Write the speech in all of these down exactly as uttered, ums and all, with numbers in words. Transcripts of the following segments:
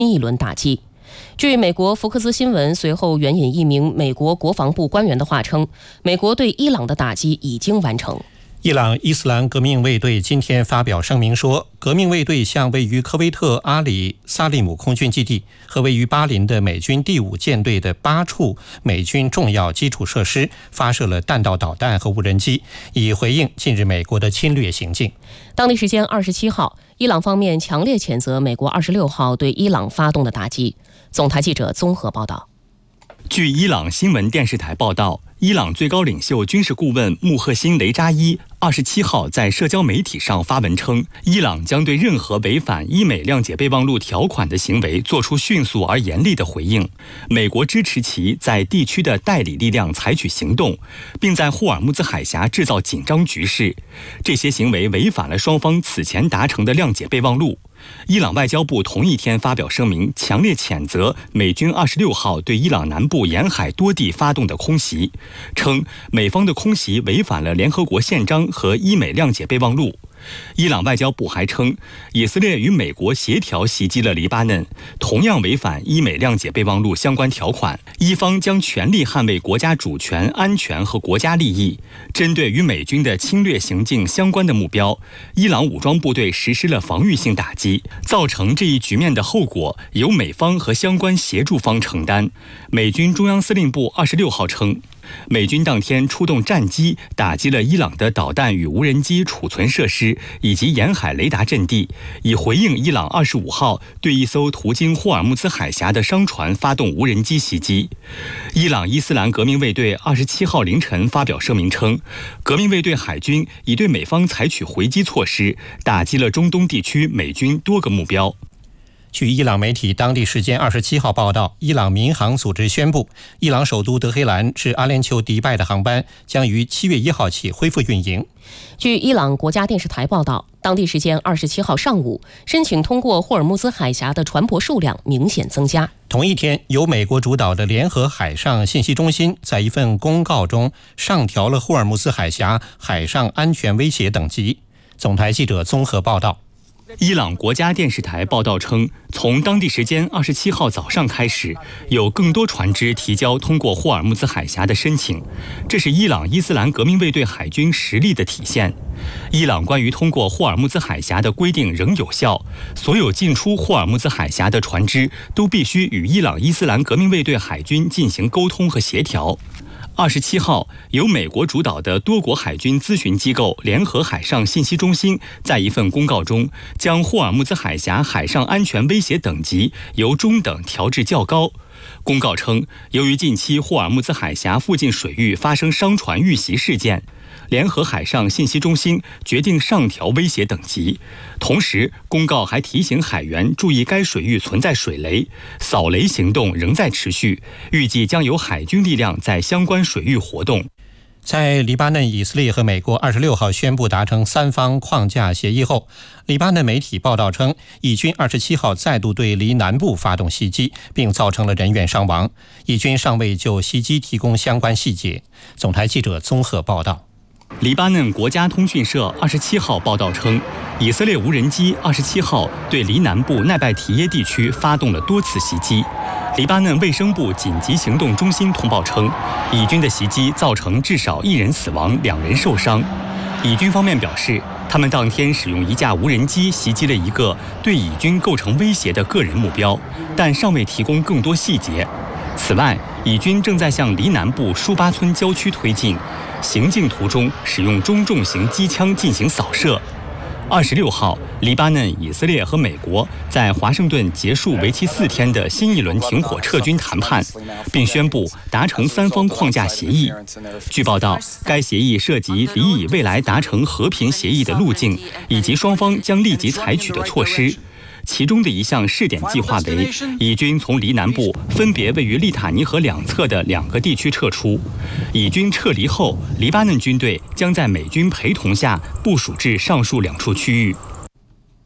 新一轮打击。据美国福克斯新闻随后援引一名美国国防部官员的话称，美国对伊朗的打击已经完成。 伊朗伊斯兰革命卫队今天发表声明说，革命卫队向位于科威特阿里萨利姆空军基地和位于巴林的美军第五舰队的八处美军重要基础设施发射了弹道导弹和无人机，以回应近日美国的侵略行径。 当地时间二十七号，伊朗方面强烈谴责美国二十六号对伊朗发动的打击。总台记者综合报道。 据伊朗新闻电视台报道，伊朗最高领袖军事顾问穆赫辛·雷扎伊二十七号在社交媒体上发文称，伊朗将对任何违反伊美谅解备忘录条款的行为做出迅速而严厉的回应。美国支持其在地区的代理力量采取行动，并在霍尔木兹海峡制造紧张局势。这些行为违反了双方此前达成的谅解备忘录。伊朗外交部同一天发表声明，强烈谴责美军二十六号对伊朗南部沿海多地发动的空袭，称美方的空袭违反了联合国宪章和伊美谅解备忘录。伊朗外交部还称，以色列与美国协调袭击了黎巴嫩，同样违反伊美谅解备忘录相关条款。伊方将全力捍卫国家主权、安全和国家利益。针对与美军的侵略行径相关的目标，伊朗武装部队实施了防御性打击，造成这一局面的后果由美方和相关协助方承担。美军中央司令部二十六号称，美军当天出动战机打击了伊朗的导弹与无人机储存设施以及沿海雷达阵地，以回应伊朗二十五号对一艘途经霍尔木兹海峡的商船发动无人机袭击。伊朗伊斯兰革命卫队二十七号凌晨发表声明称，革命卫队海军已对美方采取回击措施，打击了中东地区美军多个目标。 据伊朗媒体当地时间二十七号报道，伊朗民航组织宣布，伊朗首都德黑兰至阿联酋迪拜的航班将于七月一号起恢复运营。 据伊朗国家电视台报道，当地时间二十七号上午，申请通过霍尔木兹海峡的船舶数量明显增加。 同一天，由美国主导的联合海上信息中心在一份公告中上调了霍尔木兹海峡海上安全威胁等级。总台记者综合报道。 伊朗国家电视台报道称，从当地时间二十七号早上开始，有更多船只提交通过霍尔木兹海峡的申请，这是伊朗伊斯兰革命卫队海军实力的体现。伊朗关于通过霍尔木兹海峡的规定仍有效，所有进出霍尔木兹海峡的船只都必须与伊朗伊斯兰革命卫队海军进行沟通和协调。二十七号，由美国主导的多国海军咨询机构联合海上信息中心在一份公告中，将霍尔木兹海峡海上安全威胁等级由中等调至较高。公告称，由于近期霍尔木兹海峡附近水域发生商船遇袭事件，联合海上信息中心决定上调威胁等级。同时，公告还提醒海员注意该水域存在水雷，扫雷行动仍在持续，预计将有海军力量在相关水域活动。 在黎巴嫩、以色列和美国二十六号宣布达成三方框架协议后，黎巴嫩媒体报道称，以军二十七号再度对黎南部发动袭击，并造成了人员伤亡。以军尚未就袭击提供相关细节。总台记者综合报道。 黎巴嫩国家通讯社二十七号报道称，以色列无人机二十七号对黎南部奈拜提耶地区发动了多次袭击。黎巴嫩卫生部紧急行动中心通报称，以军的袭击造成至少一人死亡，两人受伤。以军方面表示，他们当天使用一架无人机袭击了一个对以军构成威胁的个人目标，但尚未提供更多细节。此外，以军正在向黎南部舒巴村郊区推进，行进途中使用中重型机枪进行扫射。二十六号，黎巴嫩、以色列和美国在华盛顿结束为期四天的新一轮停火撤军谈判，并宣布达成三方框架协议。据报道，该协议涉及黎以未来达成和平协议的路径，以及双方将立即采取的措施。其中的一项试点计划为，以军从黎南部分别位于利塔尼河两侧的两个地区撤出。以军撤离后，黎巴嫩军队将在美军陪同下部署至上述两处区域。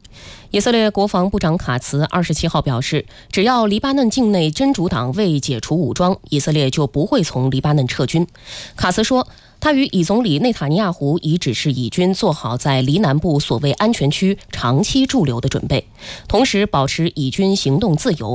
以色列国防部长卡茨二十七号表示，只要黎巴嫩境内真主党未解除武装，以色列就不会从黎巴嫩撤军。卡茨说，他与以总理内塔尼亚胡已指示以军做好在黎南部所谓安全区长期驻留的准备，同时保持以军行动自由，